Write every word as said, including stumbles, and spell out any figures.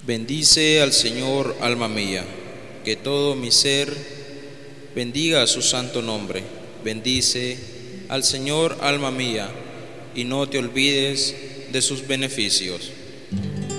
Bendice al Señor, alma mía, que todo mi ser bendiga su santo nombre. Bendice al Señor, alma mía, y no te olvides de sus beneficios.